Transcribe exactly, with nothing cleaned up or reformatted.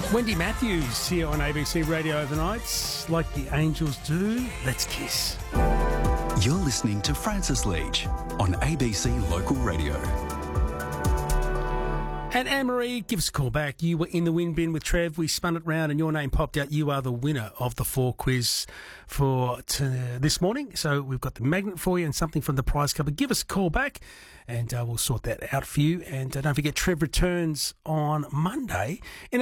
Wendy Matthews here on A B C Radio Overnights. Like the angels do, let's kiss. You're listening to Francis Leach on A B C Local Radio. And Anne-Marie, give us a call back. You were in the win bin with Trev. We spun it round and your name popped out. You are the winner of the four quiz for t- this morning. So we've got the magnet for you and something from the prize cupboard. Give us a call back and uh, we'll sort that out for you. And uh, don't forget, Trev returns on Monday. In